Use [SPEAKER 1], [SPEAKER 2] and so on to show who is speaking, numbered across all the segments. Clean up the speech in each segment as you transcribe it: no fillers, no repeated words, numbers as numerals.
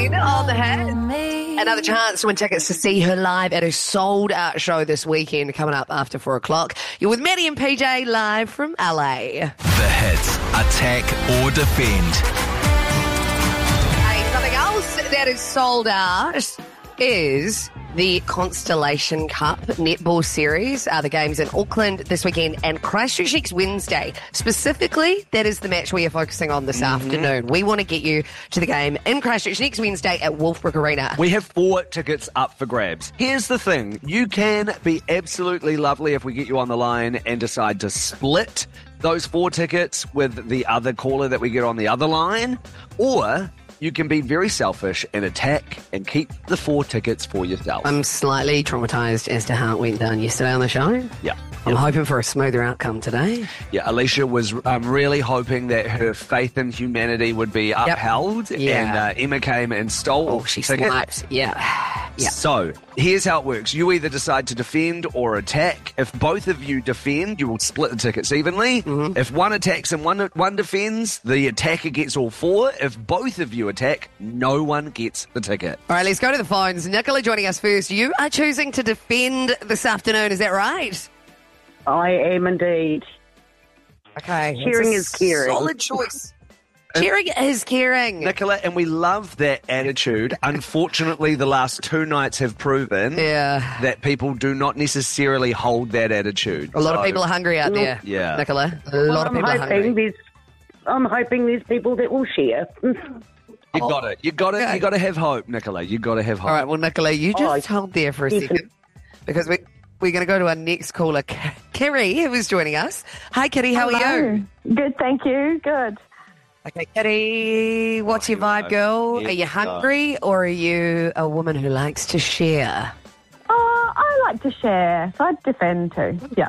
[SPEAKER 1] On the Hat. Another chance to win tickets to see her live at a sold-out show this weekend coming up after 4 o'clock. You're with Maddie and PJ live from LA.
[SPEAKER 2] The Hits. Attack or defend.
[SPEAKER 1] Hey, something else that is sold out is the Constellation Cup Netball Series. The games in Auckland this weekend and Christchurch next Wednesday. Specifically, that is the match we are focusing on this afternoon. We want to get you to the game in Christchurch next Wednesday at Wolfbrook Arena.
[SPEAKER 3] We have 4 tickets up for grabs. Here's the thing. You can be absolutely lovely if we get you on the line and decide to split those 4 tickets with the other caller that we get on the other line, or you can be very selfish and attack and keep the 4 tickets for yourself.
[SPEAKER 1] I'm slightly traumatised as to how it went down yesterday on the show.
[SPEAKER 3] Yeah.
[SPEAKER 1] I'm hoping for a smoother outcome today.
[SPEAKER 3] Yeah, Alicia was really hoping that her faith in humanity would be upheld, and Emma came and stole
[SPEAKER 1] She
[SPEAKER 3] tickets.
[SPEAKER 1] sniped. Yeah.
[SPEAKER 3] So, here's how it works. You either decide to defend or attack. If both of you defend, you will split the tickets evenly. If one attacks and one defends, the attacker gets all 4. If both of you attack, no one gets the ticket.
[SPEAKER 1] All right, let's go to the phones. Nicola joining us first. You are choosing to defend this afternoon, is that right?
[SPEAKER 4] I am indeed.
[SPEAKER 1] Okay.
[SPEAKER 4] Cheering is caring.
[SPEAKER 1] Solid choice. Cheering is caring.
[SPEAKER 3] Nicola, and we love that attitude. Unfortunately, the last 2 nights have proven that people do not necessarily hold that attitude.
[SPEAKER 1] A lot of people are hungry out there,
[SPEAKER 3] Yeah.
[SPEAKER 1] Nicola. A lot of people are hungry.
[SPEAKER 4] I'm hoping there's people that will share.
[SPEAKER 3] You got it. You got it. You got to have hope, Nicola. You got to have hope.
[SPEAKER 1] All right, well, Nicola, you just hold there for a second because we're going to go to our next caller, Kerry, who is joining us. Hi, Kerry. How are you?
[SPEAKER 5] Good, thank you. Good.
[SPEAKER 1] Okay, Kerry, what's your vibe, girl? Are you hungry or are you a woman who likes to share?
[SPEAKER 5] I like to share, so I'd defend too. Yeah.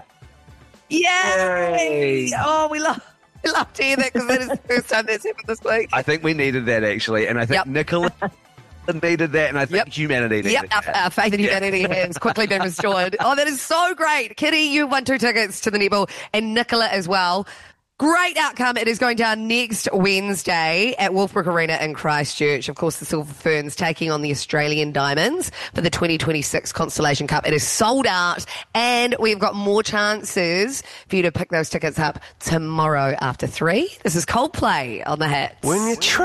[SPEAKER 1] Yay! Oh, we love to hear that because that is the first time that's happened this week.
[SPEAKER 3] I think we needed that, actually, and I think Nicola needed that, and I think humanity needed that.
[SPEAKER 1] Our faith in humanity has quickly been restored. Oh, that is so great. Kitty, you won 2 tickets to the netball, and Nicola as well. Great outcome. It is going down next Wednesday at Wolfbrook Arena in Christchurch. Of course, the Silver Ferns taking on the Australian Diamonds for the 2026 Constellation Cup. It is sold out, and we've got more chances for you to pick those tickets up tomorrow after 3. This is Coldplay on The Hits.
[SPEAKER 2] When you try